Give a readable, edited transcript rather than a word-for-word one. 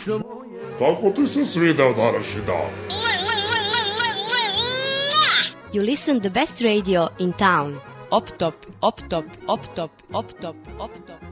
Kako ti se svidao današnji dan? You listen the best radio in town. Op top, op top, op top, op top, op top.